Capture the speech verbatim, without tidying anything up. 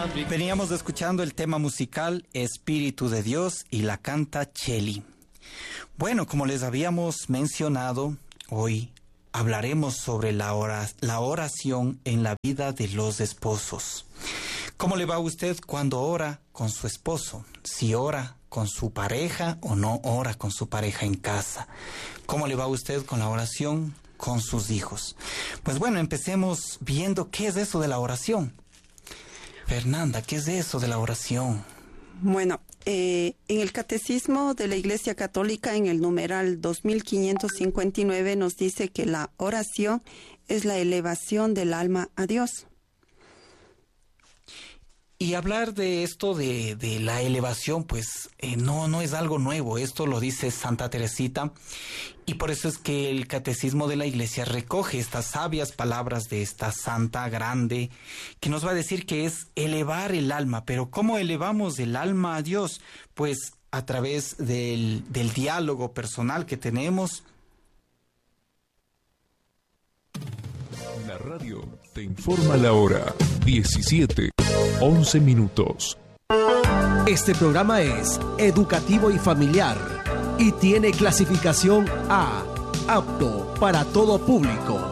Veníamos escuchando el tema musical Espíritu de Dios y la canta Cheli. Bueno, como les habíamos mencionado, hoy hablaremos sobre la ora- la oración en la vida de los esposos. ¿Cómo le va a usted cuando ora con su esposo? Si ora con su pareja o no ora con su pareja en casa. ¿Cómo le va a usted con la oración con sus hijos? Pues bueno, empecemos viendo qué es eso de la oración. Fernanda, ¿qué es eso de la oración? Bueno, eh, en el Catecismo de la Iglesia Católica, en el numeral dos mil quinientos cincuenta y nueve, nos dice que la oración es la elevación del alma a Dios. Y hablar de esto de, de la elevación, pues eh, no, no es algo nuevo. Esto lo dice Santa Teresita, y por eso es que el Catecismo de la Iglesia recoge estas sabias palabras de esta santa grande, que nos va a decir que es elevar el alma. Pero ¿cómo elevamos el alma a Dios? Pues a través del, del diálogo personal que tenemos. La radio te informa la hora, diecisiete, once minutos. Este programa es educativo y familiar y tiene clasificación A, apto para todo público.